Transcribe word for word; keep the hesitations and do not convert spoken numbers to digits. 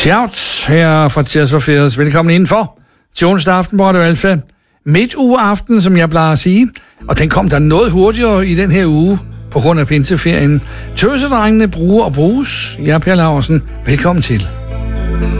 Shout her fra Tears for Fears. Velkommen indenfor til onsdag aften på Radio Alfa. Midt ugeaften, som jeg plejer at sige. Og den kom der noget hurtigere i den her uge på grund af pinseferien. Tøsedrengene bruger og bruges. Jeg er Per Laursen. Velkommen til.